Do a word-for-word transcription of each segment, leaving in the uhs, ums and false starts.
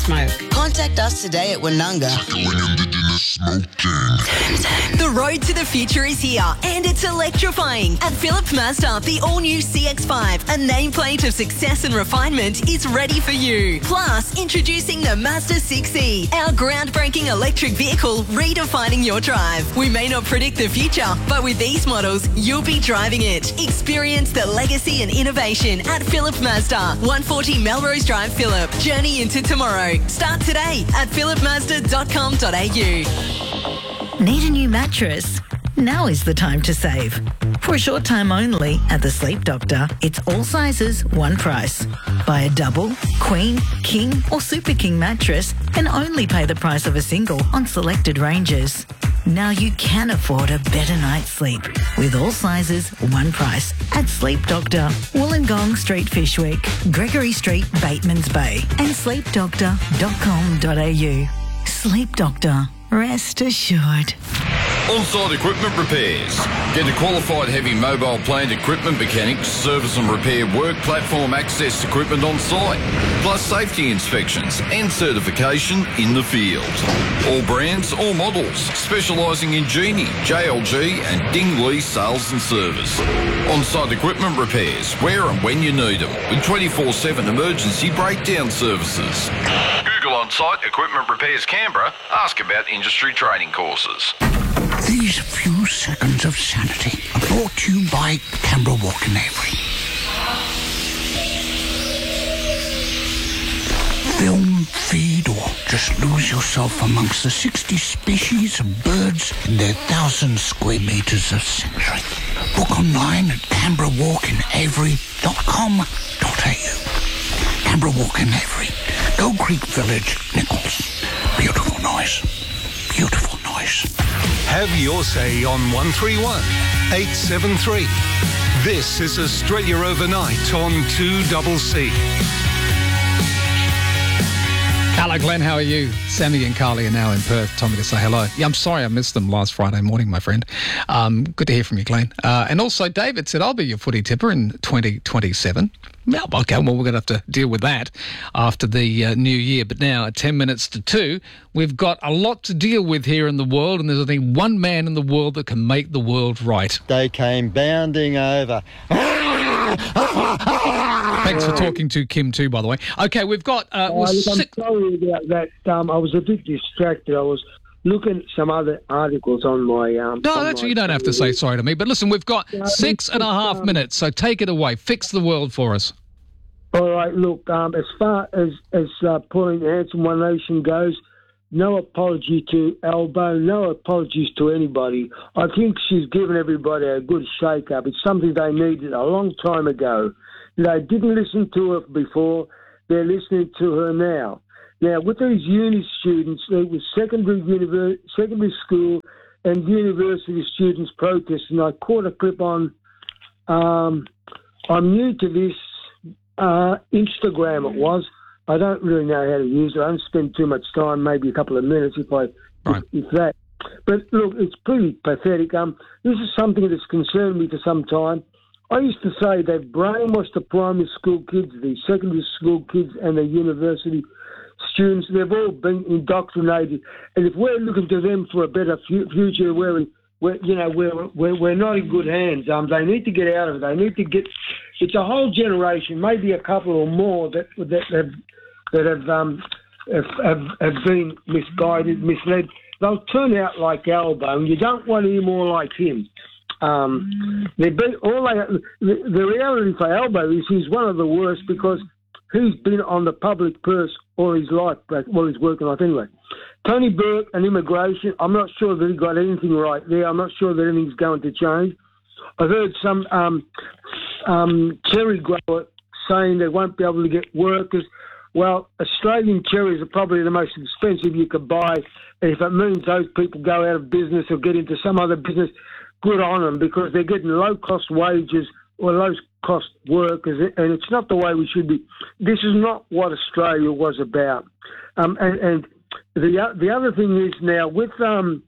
Smoke. Contact us today at Winunga. The road to the future is here, and it's electrifying. At Phillip Mazda, the all-new C X five, a nameplate of success and refinement, is ready for you. Plus, introducing the Mazda six E, our groundbreaking electric vehicle redefining your drive. We may not predict the future, but with these models, you'll be driving it. Experience the legacy and innovation at Phillip Mazda, one forty Melrose Drive, Phillip. Journey into tomorrow. Start today at phillip mazda dot com dot a u. Need a new mattress? Now is the time to save. For a short time only at the Sleep Doctor, it's all sizes, one price. Buy a double, queen, king or super king mattress and only pay the price of a single on selected ranges. Now you can afford a better night's sleep with all sizes, one price at Sleep Doctor, Wollongong Street, Fishwick, Gregory Street, Batemans Bay and sleep doctor dot com dot a u. Sleep Doctor. Rest assured. On-site equipment repairs. Get a qualified heavy mobile plant equipment mechanic to service and repair work platform access equipment on site, plus safety inspections and certification in the field. All brands, all models, specialising in Genie, J L G and Dingley sales and service. On-site equipment repairs, where and when you need them, with twenty-four seven emergency breakdown services. Google On-Site Equipment Repairs Canberra. Ask about industry training courses. These few seconds of sanity are brought to you by Canberra Walk in Avery. Film, feed, or just lose yourself amongst the sixty species of birds in their thousand square metres of sanctuary. Book online at canberra walk in avery dot com dot a u. Canberra Walk in Avery, Gold Creek Village, Nichols. Beautiful noise. Beautiful noise. Have your say on one three one, eight seven three. This is Australia Overnight on two C C. Hello, Glenn. How are you? Sammy and Carly are now in Perth. Told me to say hello. Yeah, I'm sorry I missed them last Friday morning, my friend. Um, good to hear from you, Glenn. Uh, and also, David said, I'll be your footy tipper in twenty twenty-seven. Well, okay, well, we're going to have to deal with that after the uh, new year. But now, at ten minutes to two, we've got a lot to deal with here in the world, and there's, I think, one man in the world that can make the world right. They came bounding over. Thanks for talking to Kim too, by the way. Okay, we've got... Uh, oh, look, I'm sorry about that. Um, I was a bit distracted. I was looking at some other articles on my... Um, no, that's my you don't have to say sorry to me. But listen, we've got yeah, six and a half um, minutes, so take it away. Fix the world for us. All right, look, um, as far as, as uh, Pauline Hanson, One Nation goes, no apology to Albo, no apologies to anybody. I think she's given everybody a good shake-up. It's something they needed a long time ago. They didn't listen to her before. They're listening to her now. Now, with these uni students, it was secondary, univer- secondary school and university students protesting. I caught a clip on, um, I'm new to this, uh, Instagram it was. I don't really know how to use it. I don't spend too much time, maybe a couple of minutes if I, right. if, if that. But look, it's pretty pathetic. Um, this is something that's concerned me for some time. I used to say they've brainwashed the primary school kids, the secondary school kids and the university students. They've all been indoctrinated. And if we're looking to them for a better future, where we, we're, you know, we're, we're, we're not in good hands. Um, they need to get out of it. They need to get... It's a whole generation, maybe a couple or more, that that have that have um have, have, have been misguided, misled. They'll turn out like Albo, and you don't want any more like him. Um, they've been all they, the, the reality for Albo is he's one of the worst because he's been on the public purse all his life, well, he's working life anyway. Tony Burke and immigration, I'm not sure that he got anything right there. I'm not sure that anything's going to change. I've heard some um, um, cherry grower saying they won't be able to get workers. Well, Australian cherries are probably the most expensive you could buy. And if it means those people go out of business or get into some other business, good on them, because they're getting low-cost wages or low-cost workers, and it's not the way we should be. This is not what Australia was about. Um, and, and the the other thing is now with... Um,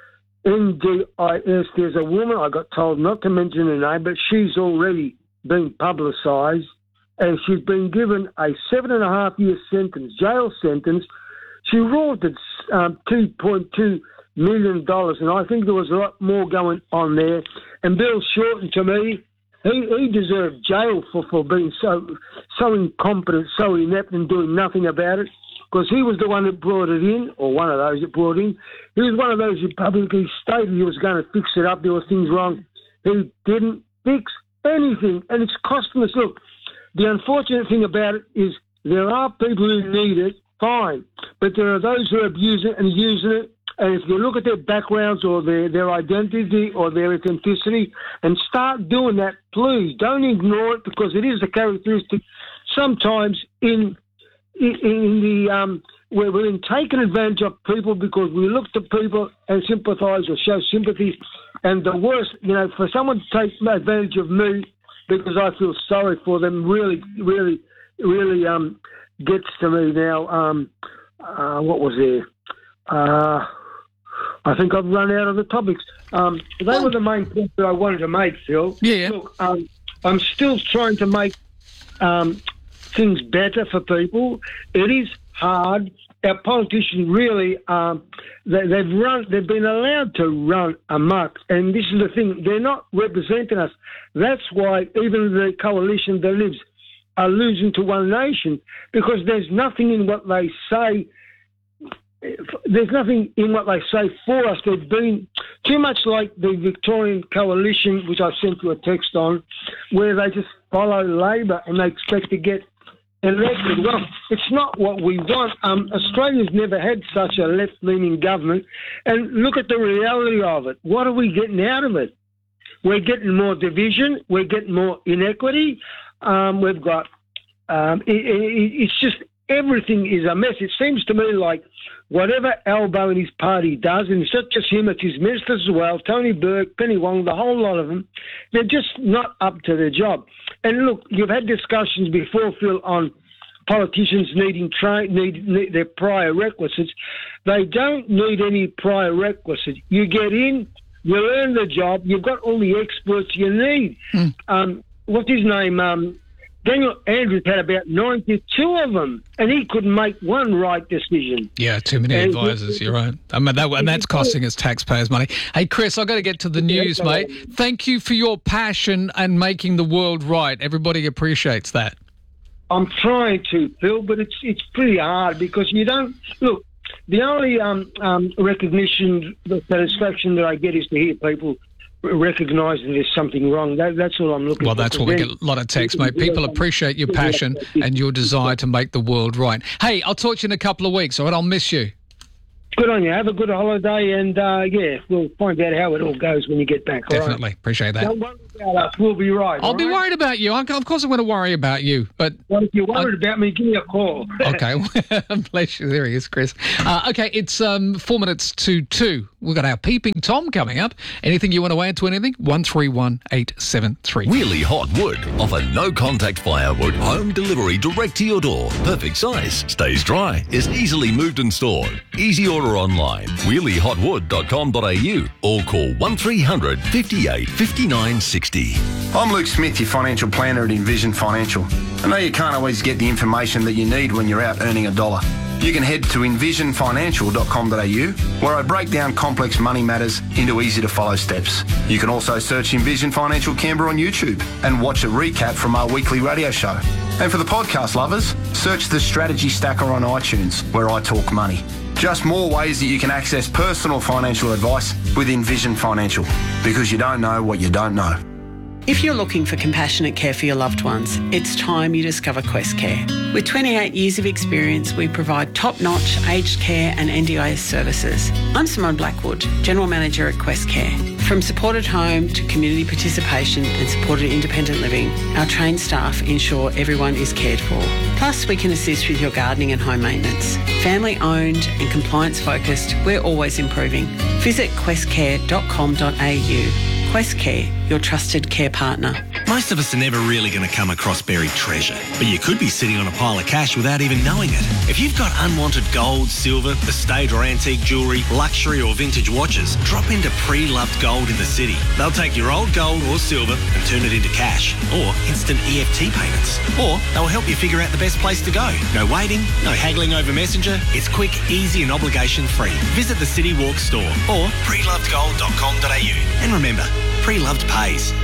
N D I S, there's a woman, I got told not to mention her name, but she's already been publicised and she's been given a seven and a half year sentence, jail sentence. She rorted um, two point two million dollars, and I think there was a lot more going on there. And Bill Shorten, to me, he, he deserved jail for, for being so so incompetent, so inept, and doing nothing about it, because he was the one that brought it in, or one of those that brought it in. He was one of those who publicly stated he was going to fix it up. There were things wrong. He didn't fix anything, and it's costing us. Look, the unfortunate thing about it is there are people who need it, fine, but there are those who abuse it and using it. And if you look at their backgrounds or their, their identity or their authenticity and start doing that, please don't ignore it, because it is a characteristic sometimes in in, in the um, where we're in taking advantage of people because we look to people and sympathise or show sympathy. And the worst, you know, for someone to take advantage of me because I feel sorry for them really, really, really um, gets to me now. Um, uh, what was there? Uh, I think I've run out of the topics. Um, they were the main points that I wanted to make, Phil. Yeah. Look, um, I'm still trying to make um, things better for people. It is hard. Our politicians really, um, they, they've run. They've been allowed to run amok, and this is the thing: they're not representing us. That's why even the coalition that lives are losing to One Nation, because there's nothing in what they say. There's nothing in what they say for us. They've been too much like the Victorian coalition, which I sent you a text on, where they just follow Labor and they expect to get elected. Well, it's not what we want. Um, Australia's never had such a left-leaning government. And look at the reality of it. What are we getting out of it? We're getting more division. We're getting more inequity. Um, we've got... Um, it, it, it's just... Everything is a mess. It seems to me like whatever Albo and his party does, and it's not just him, it's his ministers as well, Tony Burke, Penny Wong, the whole lot of them, they're just not up to their job. And look, you've had discussions before, Phil, on politicians needing tra- need, need their prior requisites. They don't need any prior requisites. You get in, you learn the job, you've got all the experts you need. Mm. Um, what's his name? Um, Daniel Andrews had about ninety-two of them, and he couldn't make one right decision. Yeah, too many and advisors, you're right. I mean, that, and that's costing us taxpayers' money. Hey, Chris, I've got to get to the news, mate. Thank you for your passion and making the world right. Everybody appreciates that. I'm trying to, Phil, but it's it's pretty hard because you don't... Look, the only um, um, recognition, the satisfaction that I get is to hear people recognise that there's something wrong. That, that's all I'm looking well, for. Well, that's what we get a lot of texts, mate. People appreciate your passion and your desire to make the world right. Hey, I'll talk to you in a couple of weeks, all right? I'll miss you. Good on you. Have a good holiday, and, uh, yeah, we'll find out how it all goes when you get back. Definitely. Right? Appreciate that. Don't worry about us. We'll be right. I'll be right? worried about you. Of course I'm going to worry about you. But well, if you're worried I... about me, give me a call. Okay. Bless you. There he is, Chris. Uh, okay, it's um, four minutes to two. We've got our Peeping Tom coming up. Anything you want to add to anything? one three one eight seven three. Wheelie Hot Wood offer no-contact firewood, home delivery direct to your door. Perfect size, stays dry, is easily moved and stored. Easy order online, wheelie hot wood dot com dot a u or call one three hundred fifty-eight fifty-nine sixty. I'm Luke Smith, your financial planner at Envision Financial. I know you can't always get the information that you need when you're out earning a dollar. You can head to envision financial dot com dot a u, where I break down complex money matters into easy-to-follow steps. You can also search Envision Financial Canberra on YouTube and watch a recap from our weekly radio show. And for the podcast lovers, search the Strategy Stacker on iTunes, where I talk money. Just more ways that you can access personal financial advice with Envision Financial, because you don't know what you don't know. If you're looking for compassionate care for your loved ones, it's time you discover Quest Care. With twenty-eight years of experience, we provide top-notch aged care and N D I S services. I'm Simone Blackwood, General Manager at Quest Care. From supported home to community participation and supported independent living, our trained staff ensure everyone is cared for. Plus, we can assist with your gardening and home maintenance. Family-owned and compliance-focused, we're always improving. Visit quest care dot com dot a u. Quest Care, your trusted care partner. Most of us are never really going to come across buried treasure, but you could be sitting on a pile of cash without even knowing it. If you've got unwanted gold, silver, estate or antique jewellery, luxury or vintage watches, drop into Pre-Loved Gold in the city. They'll take your old gold or silver and turn it into cash or instant E F T payments. Or they'll help you figure out the best place to go. No waiting, no haggling over Messenger. It's quick, easy and obligation-free. Visit the City Walk store or pre loved gold dot com dot a u. And remember, Pre-Loved pays.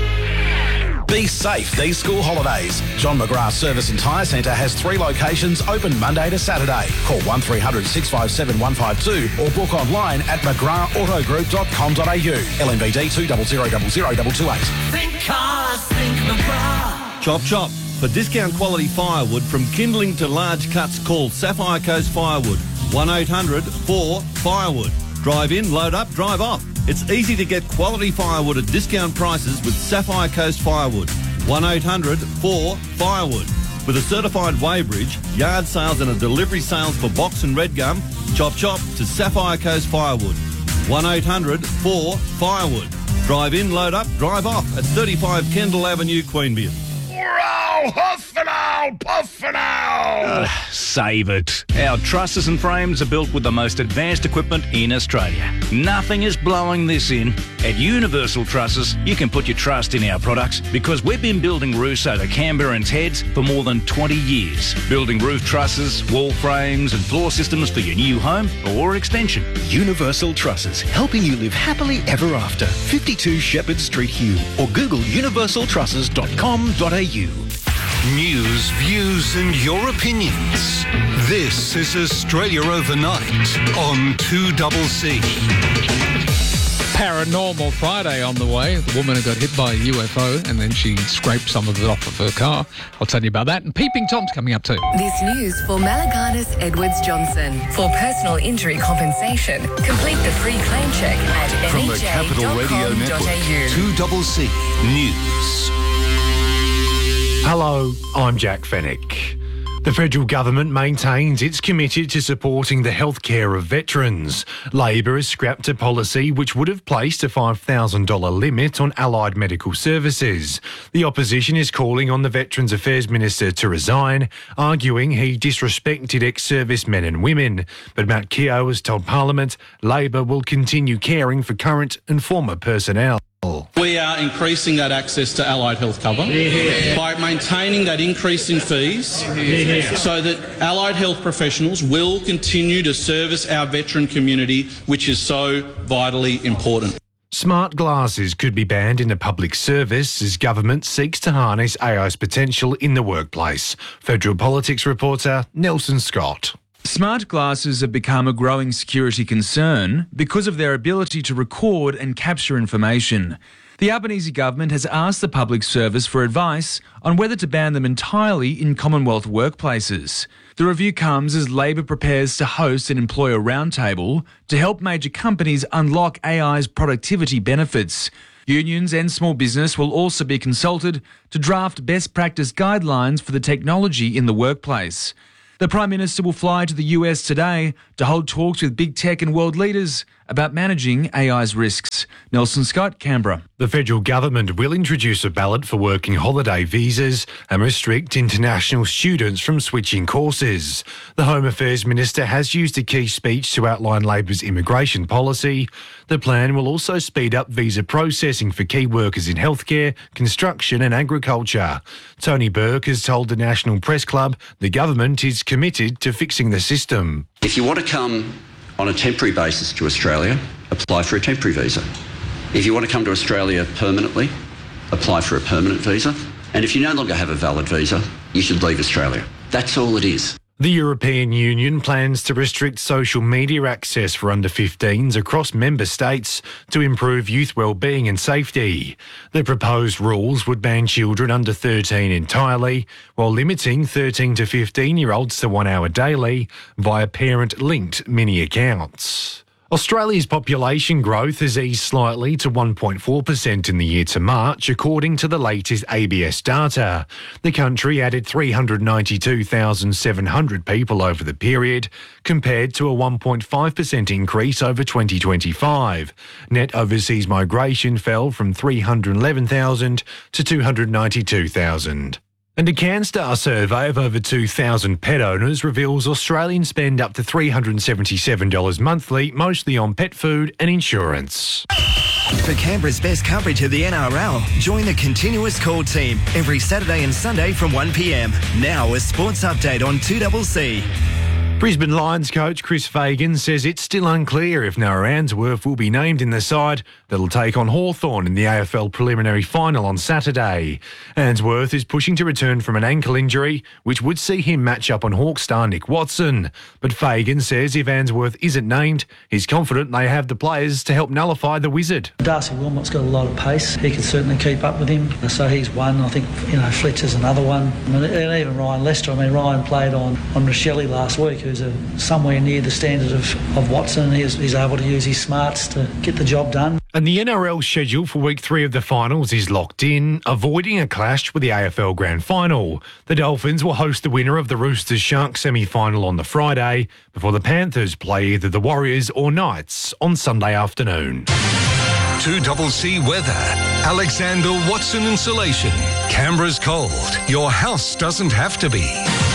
Be safe these school holidays. John McGrath Service and Tyre Centre has three locations open Monday to Saturday. Call one three hundred six five seven one five two or book online at mcgrath auto group dot com dot a u. L M V D two zero zero zero zero two two eight. Think cars, think McGrath. Chop chop. For discount quality firewood from kindling to large cuts, call Sapphire Coast Firewood. one eight hundred four firewood. Drive in, load up, drive off. It's easy to get quality firewood at discount prices with Sapphire Coast Firewood. one eight hundred four firewood. With a certified weighbridge, yard sales and a delivery sales for box and red gum, chop chop to Sapphire Coast Firewood. one eight hundred four firewood. Drive in, load up, drive off at thirty-five Kendall Avenue, Queanbeyan. Wow, huff and owl, puff and owl. Uh, save it. Our trusses and frames are built with the most advanced equipment in Australia. Nothing is blowing this in. At Universal Trusses, you can put your trust in our products because we've been building roofs over Canberra and Heads for more than twenty years. Building roof trusses, wall frames and floor systems for your new home or extension. Universal Trusses, helping you live happily ever after. fifty-two Shepherd Street, Hugh, or Google universal trusses dot com dot a u. News, views and your opinions. This is Australia Overnight on two C C. Paranormal Friday on the way. The woman who got hit by a U F O and then she scraped some of it off of her car. I'll tell you about that. And Peeping Tom's coming up too. This news for Malaganis Edwards Johnson. For personal injury compensation, complete the free claim check at From the Capital Radio Network, two C C News. Hello, I'm Jack Fennick. The federal government maintains it's committed to supporting the healthcare of veterans. Labor has scrapped a policy which would have placed a five thousand dollars limit on allied medical services. The opposition is calling on the Veterans Affairs Minister to resign, arguing he disrespected ex-servicemen and women. But Matt Keogh has told Parliament Labor will continue caring for current and former personnel. We are increasing that access to allied health cover yeah. by maintaining that increase in fees yeah. so that allied health professionals will continue to service our veteran community, which is so vitally important. Smart glasses could be banned in the public service as government seeks to harness A I's potential in the workplace. Federal Politics reporter Nelson Scott. Smart glasses have become a growing security concern because of their ability to record and capture information. The Albanese government has asked the public service for advice on whether to ban them entirely in Commonwealth workplaces. The review comes as Labor prepares to host an employer roundtable to help major companies unlock A I's productivity benefits. Unions and small business will also be consulted to draft best practice guidelines for the technology in the workplace. The Prime Minister will fly to the U S today to hold talks with big tech and world leaders about managing A I's risks. Nelson Scott, Canberra. The federal government will introduce a ballot for working holiday visas and restrict international students from switching courses. The Home Affairs Minister has used a key speech to outline Labor's immigration policy. The plan will also speed up visa processing for key workers in healthcare, construction and agriculture. Tony Burke has told the National Press Club the government is committed to fixing the system. If you want to come on a temporary basis to Australia, apply for a temporary visa. If you want to come to Australia permanently, apply for a permanent visa. And if you no longer have a valid visa, you should leave Australia. That's all it is. The European Union plans to restrict social media access for under fifteens across member states to improve youth wellbeing and safety. The proposed rules would ban children under thirteen entirely, while limiting thirteen to fifteen-year-olds to one hour daily via parent-linked mini accounts. Australia's population growth has eased slightly to one point four percent in the year to March, according to the latest A B S data. The country added three hundred ninety-two thousand seven hundred people over the period, compared to a one point five percent increase over twenty twenty-five. Net overseas migration fell from three hundred eleven thousand to two hundred ninety-two thousand. And a CanStar survey of over two thousand pet owners reveals Australians spend up to three hundred seventy-seven dollars monthly, mostly on pet food and insurance. For Canberra's best coverage of the N R L, join the Continuous Call team every Saturday and Sunday from one p m. Now a sports update on two C C. Brisbane Lions coach Chris Fagan says it's still unclear if Noah Answorth will be named in the side that'll take on Hawthorn in the A F L preliminary final on Saturday. Answorth is pushing to return from an ankle injury, which would see him match up on Hawks star Nick Watson. But Fagan says if Answorth isn't named, he's confident they have the players to help nullify the Wizard. Darcy Wilmot's got a lot of pace. He can certainly keep up with him. So he's one. I think, you know, Fletcher's another one. I mean, and even Ryan Lester. I mean, Ryan played on, on Rochelle last week, who's a, somewhere near the standard of, of Watson. He's, he's able to use his smarts to get the job done. And the N R L schedule for week three of the finals is locked in, avoiding a clash with the A F L Grand Final. The Dolphins will host the winner of the Roosters Sharks semi-final on the Friday, before the Panthers play either the Warriors or Knights on Sunday afternoon. two C C weather. Alexander Watson Insulation. Canberra's cold. Your house doesn't have to be.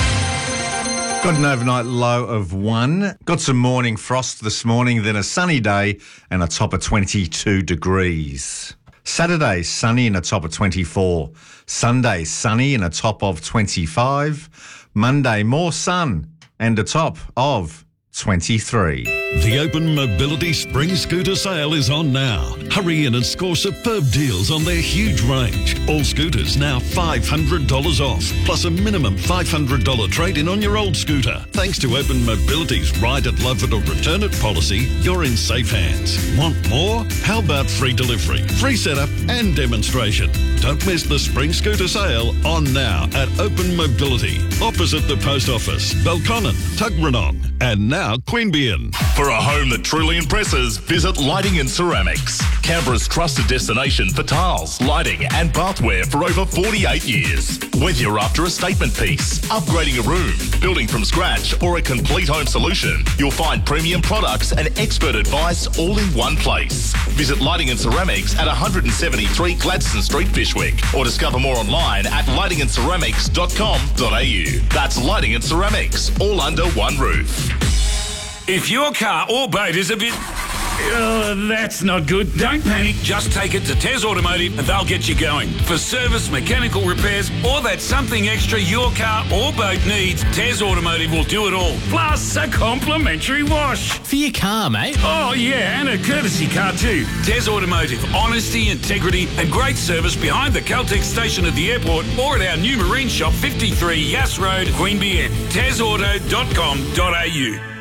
Got an overnight low of one. Got some morning frost this morning, then a sunny day and a top of twenty-two degrees. Saturday, sunny and a top of twenty-four. Sunday, sunny and a top of twenty-five. Monday, more sun and a top of twenty-three. The Open Mobility Spring Scooter Sale is on now. Hurry in and score superb deals on their huge range. All scooters now five hundred dollars off, plus a minimum five hundred dollars trade-in on your old scooter. Thanks to Open Mobility's Ride it, Love it or Return it policy, you're in safe hands. Want more? How about free delivery, free setup and demonstration? Don't miss the Spring Scooter Sale on now at Open Mobility, opposite the Post Office, Belconnen, Tuggeranong, and now Queanbeyan. For a home that truly impresses, visit Lighting and Ceramics, Canberra's trusted destination for tiles, lighting and bathware for over forty-eight years. Whether you're after a statement piece, upgrading a room, building from scratch or a complete home solution, you'll find premium products and expert advice all in one place. Visit Lighting and Ceramics at one seventy-three Gladstone Street, Fishwick, or discover more online at lighting and ceramics dot com dot a u. That's Lighting and Ceramics, all under one roof. If your car or boat is a bit... Uh, that's not good. Don't panic. Just take it to Tez Automotive and they'll get you going. For service, mechanical repairs, or that something extra your car or boat needs, Tez Automotive will do it all. Plus a complimentary wash. For your car, mate. Oh, yeah, and a courtesy car too. Tez Automotive. Honesty, integrity, and great service behind the Caltex station at the airport or at our new marine shop, fifty-three Yass Road, Queanbeyan. tez auto dot com dot a u.